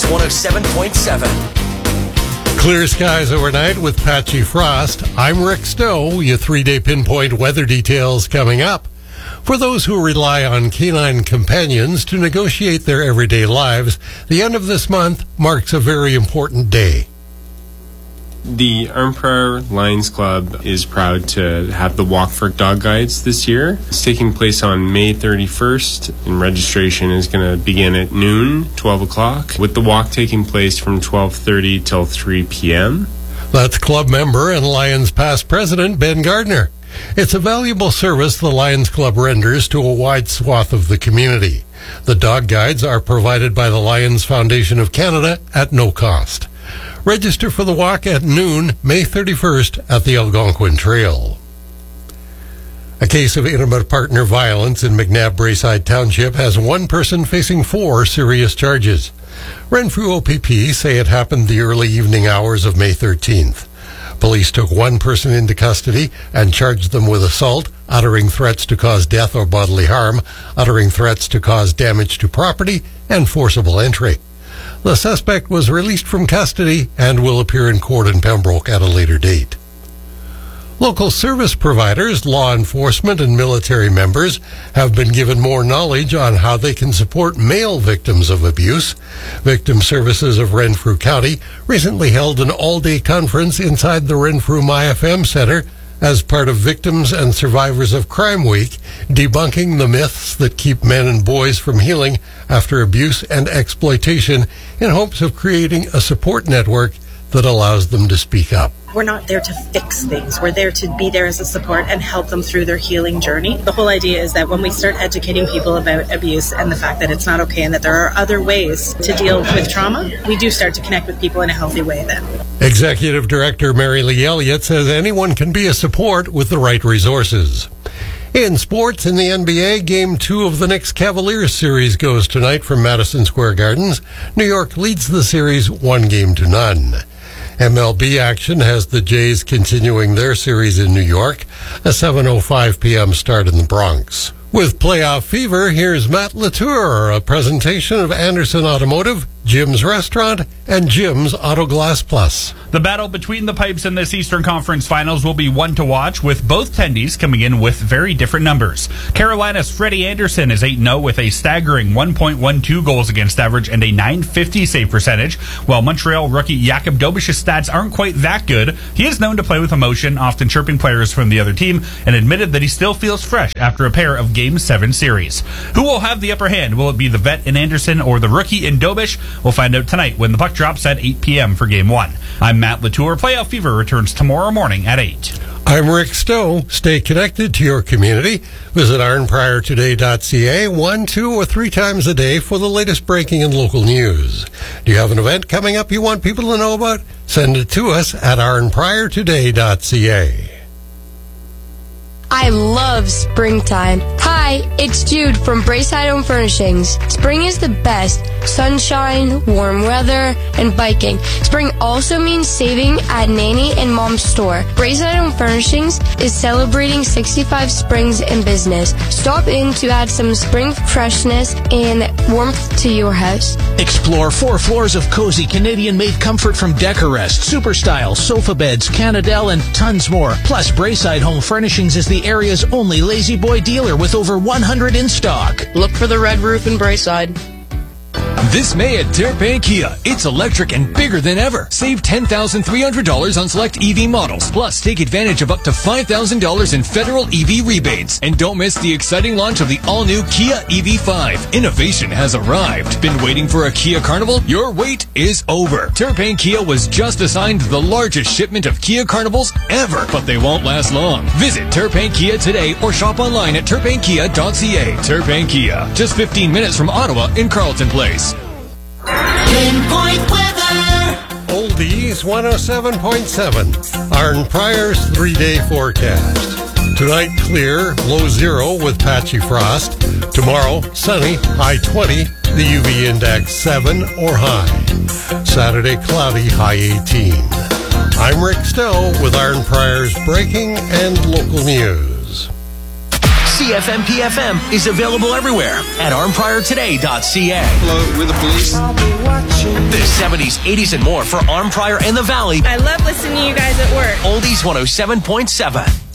107.7. Clear skies overnight with patchy frost. I'm Rick Stowe. Your 3-day pinpoint weather details coming up. For those who rely on canine companions to negotiate their everyday lives, the end of this month marks a very important day. The Arnprior Lions Club is proud to have the Walk for Dog Guides this year. It's taking place on May 31st, and registration is going to begin at noon, 12 o'clock, with the walk taking place from 12:30 till 3 p.m. That's club member and Lions past president Ben Gardner. It's a valuable service the Lions Club renders to a wide swath of the community. The dog guides are provided by the Lions Foundation of Canada at no cost. Register for the walk at noon, May 31st at the Algonquin Trail. A case of intimate partner violence in McNabb-Braeside Township has one person facing 4 serious charges. Renfrew OPP say it happened the early evening hours of May 13th. Police took one person into custody and charged them with assault, uttering threats to cause death or bodily harm, uttering threats to cause damage to property, and forcible entry. The suspect was released from custody and will appear in court in Pembroke at a later date. Local service providers, law enforcement, and military members have been given more knowledge on how they can support male victims of abuse. Victim Services of Renfrew County recently held an all-day conference inside the Renfrew MyFM Center as part of Victims and Survivors of Crime Week, debunking the myths that keep men and boys from healing after abuse and exploitation in hopes of creating a support network that allows them to speak up. We're not there to fix things. We're there to be there as a support and help them through their healing journey. The whole idea is that when we start educating people about abuse and the fact that it's not okay and that there are other ways to deal with trauma, we do start to connect with people in a healthy way then. Executive Director Mary Lee Elliott says anyone can be a support with the right resources. In sports, in the NBA, Game 2 of the Knicks Cavaliers series goes tonight from Madison Square Gardens. New York leads the series 1-0. MLB action has the Jays continuing their series in New York, a 7:05 p.m. start in the Bronx. With playoff fever, here's Matt Latour, a presentation of Anderson Automotive, Jim's Restaurant, and Jim's Auto Glass Plus. The battle between the Pipes in this Eastern Conference Finals will be one to watch, with both tendies coming in with very different numbers. Carolina's Freddie Anderson is 8-0 with a staggering 1.12 goals against average and a .950 save percentage, while Montreal rookie Jakub Dobish's stats aren't quite that good. He is known to play with emotion, often chirping players from the other team, and admitted that he still feels fresh after a pair of Game 7 series. Who will have the upper hand? Will it be the vet in Anderson or the rookie in Dobish? We'll find out tonight when the puck drops at 8 p.m. for Game 1. I'm Matt Latour. Playoff Fever returns tomorrow morning at 8. I'm Rick Stowe. Stay connected to your community. Visit arnpriortoday.ca 1, 2, or 3 times a day for the latest breaking and local news. Do you have an event coming up you want people to know about? Send it to us at arnpriortoday.ca. I love springtime. Hi, it's Jude from Braeside Home Furnishings. Spring is the best. Sunshine, warm weather, and biking. Spring also means saving at Nanny and Mom's store. Braeside Home Furnishings is celebrating 65 springs in business. Stop in to add some spring freshness and warmth to your house. Explore 4 floors of cozy Canadian-made comfort from Decorest, Super Style, sofa beds, Canadel, and tons more. Plus, Braeside Home Furnishings is the area's only Lazy Boy dealer with over 100 in stock. Look for the red roof in Braeside. This May at Terrapin Kia, it's electric and bigger than ever. Save $10,300 on select EV models. Plus, take advantage of up to $5,000 in federal EV rebates. And don't miss the exciting launch of the all-new Kia EV5. Innovation has arrived. Been waiting for a Kia Carnival? Your wait is over. Terrapin Kia was just assigned the largest shipment of Kia Carnivals ever, but they won't last long. Visit Terrapin Kia today or shop online at terrapinkia.ca. Terrapin Kia, just 15 minutes from Ottawa in Carleton Place. Pinpoint weather. Oldies 107.7. Arnprior's 3-day forecast. Tonight, clear, low 0 with patchy frost. Tomorrow, sunny, high 20, the UV index 7 or high. Saturday, cloudy, high 18. I'm Rick Stowe with Arnprior's breaking and local news. CFMP-FM is available everywhere at arnpriortoday.ca. Hello, we're the police. This 70s, 80s, and more for Arm Prior and the Valley. I love listening to you guys at work. Oldies 107.7.